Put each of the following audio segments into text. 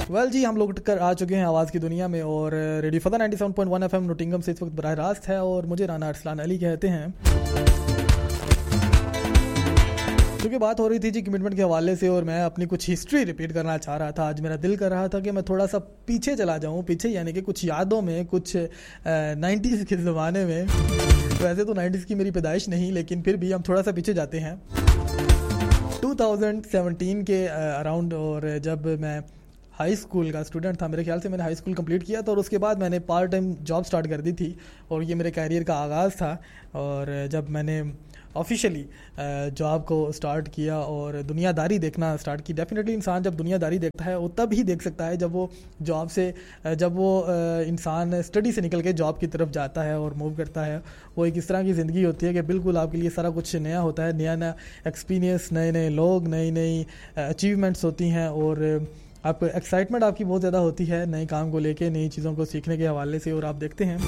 Well जी, हम लोग कर आ चुके हैं आवाज़ की दुनिया में और रेडियो फदा 97.1 FM नोटिंगम से इस वक्त बराह रास्त है और मुझे राना अरसलान अली कहते हैं। क्योंकि बात हो रही थी जी कमिटमेंट के हवाले से और मैं अपनी कुछ हिस्ट्री रिपीट करना चाह रहा था। आज मेरा दिल कर रहा था कि मैं थोड़ा सा पीछे चला जाऊं, पीछे यानी कि कुछ यादों में, कुछ 90s के ज़माने में। वैसे तो 90s की मेरी पैदाइश नहीं, लेकिन फिर भी हम थोड़ा सा पीछे जाते हैं 2017 के अराउंड। और जब मैं हाई स्कूल का स्टूडेंट था, मेरे ख्याल से मैंने हाई स्कूल कंप्लीट किया था और उसके बाद मैंने पार्ट टाइम जॉब स्टार्ट कर दी थी और ये मेरे कैरियर का आगाज़ था। और जब मैंने ऑफिशियली जॉब को स्टार्ट किया और दुनियादारी देखना स्टार्ट की, डेफिनेटली इंसान जब दुनियादारी देखता है वो तब ही देख सकता है जब वो जॉब से, जब वो इंसान स्टडी से निकल के जॉब की तरफ जाता है और मूव करता है। वो एक इस तरह की ज़िंदगी होती है कि बिल्कुल आपके लिए सारा कुछ नया होता है, नया नया एक्सपीरियंस, नए नए लोग, नई नई अचीवमेंट्स होती हैं और आपको एक्साइटमेंट आपकी बहुत ज़्यादा होती है नए काम को लेके, नई चीज़ों को सीखने के हवाले से। और आप देखते हैं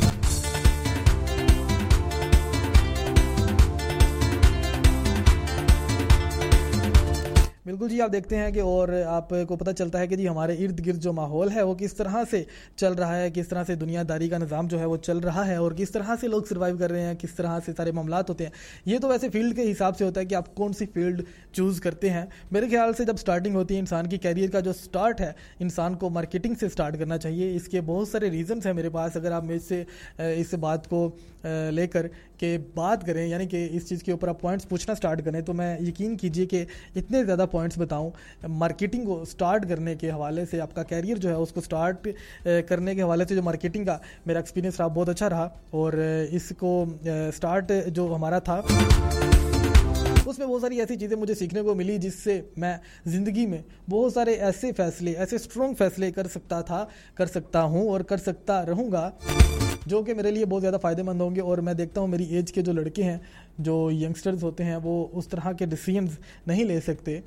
बिल्कुल जी, आप देखते हैं कि और आपको पता चलता है कि जी हमारे इर्द गिर्द जो माहौल है वो किस तरह से चल रहा है, किस तरह से दुनियादारी का निज़ाम जो है वो चल रहा है और किस तरह से लोग सर्वाइव कर रहे हैं, किस तरह से सारे मामलात होते हैं। ये तो वैसे फील्ड के हिसाब से होता है कि आप कौन सी फील्ड चूज़ करते हैं। मेरे ख्याल से जब स्टार्टिंग होती है इंसान की कैरियर का जो स्टार्ट है, इंसान को मार्केटिंग से स्टार्ट करना चाहिए। इसके बहुत सारे रीज़न्स हैं मेरे पास। अगर आप मेरे से इस बात को लेकर के बात करें, यानी कि इस चीज़ के ऊपर आप पॉइंट्स पूछना स्टार्ट करें, तो मैं यकीन कीजिए कि इतने ज़्यादा पॉइंट्स बताऊं मार्केटिंग को स्टार्ट करने के हवाले से। आपका कैरियर जो है उसको स्टार्ट करने के हवाले से जो मार्केटिंग का मेरा एक्सपीरियंस रहा बहुत अच्छा रहा। और इसको स्टार्ट जो हमारा था उसमें बहुत सारी ऐसी चीज़ें मुझे सीखने को मिली जिससे मैं ज़िंदगी में बहुत सारे ऐसे फैसले, ऐसे स्ट्रॉन्ग फैसले कर सकता हूँ और कर सकता रहूँगा जो कि मेरे लिए बहुत ज़्यादा फ़ायदेमंद होंगे। और मैं देखता हूँ मेरी एज के जो लड़के हैं, जो यंगस्टर्स होते हैं, वो उस तरह के डिसीजंस नहीं ले सकते।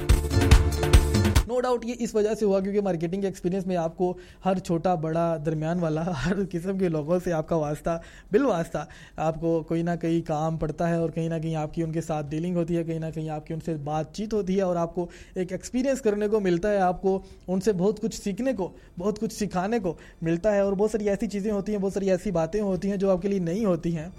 नो डाउट ये इस वजह से हुआ क्योंकि मार्केटिंग के एक्सपीरियंस में आपको हर छोटा बड़ा दरमियान वाला हर किस्म के लोगों से आपका वास्ता बिल वास्ता आपको कोई ना कहीं काम पड़ता है और कहीं ना कहीं आपकी उनके साथ डीलिंग होती है, कहीं ना कहीं आपकी उनसे बातचीत होती है और आपको एक एक्सपीरियंस करने को मिलता है। आपको उनसे बहुत कुछ सीखने को, बहुत कुछ सिखाने को मिलता है और बहुत सारी ऐसी चीज़ें होती हैं, बहुत सारी ऐसी बातें होती हैं जो आपके लिए नहीं होती हैं।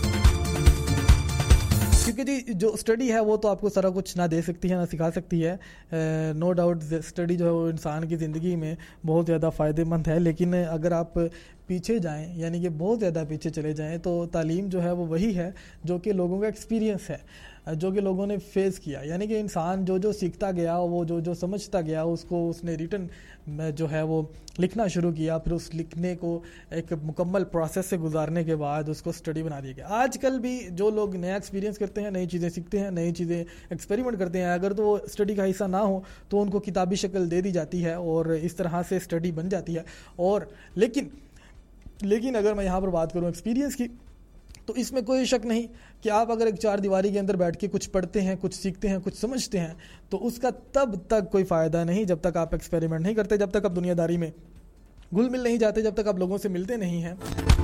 क्योंकि जी जो स्टडी है वो तो आपको सारा कुछ ना दे सकती है ना सिखा सकती है। नो डाउट स्टडी जो है वो इंसान की ज़िंदगी में बहुत ज़्यादा फ़ायदेमंद है, लेकिन अगर आप पीछे जाएं, यानी कि बहुत ज़्यादा पीछे चले जाएं, तो तालीम जो है वो वही है जो कि लोगों का एक्सपीरियंस है, जो कि लोगों ने फेस किया। यानी कि इंसान जो जो सीखता गया, वो जो जो समझता गया, उसको उसने रिटन में जो है वो लिखना शुरू किया। फिर उस लिखने को एक मुकम्मल प्रोसेस से गुजारने के बाद उसको स्टडी बना दिया गया। आजकल भी जो लोग नया एक्सपीरियंस करते हैं, नई चीज़ें सीखते हैं, नई चीज़ें एक्सपेरिमेंट करते हैं, अगर तो वो स्टडी का हिस्सा ना हो तो उनको किताबी शक्ल दे दी जाती है और इस तरह से स्टडी बन जाती है। और लेकिन अगर मैं यहाँ पर बात करूँ एक्सपीरियंस की, तो इसमें कोई शक नहीं कि आप अगर एक चार दीवारी के अंदर बैठ के कुछ पढ़ते हैं, कुछ सीखते हैं, कुछ समझते हैं, तो उसका तब तक कोई फ़ायदा नहीं जब तक आप एक्सपेरिमेंट नहीं करते, जब तक आप दुनियादारी में घुल मिल नहीं जाते, जब तक आप लोगों से मिलते नहीं हैं।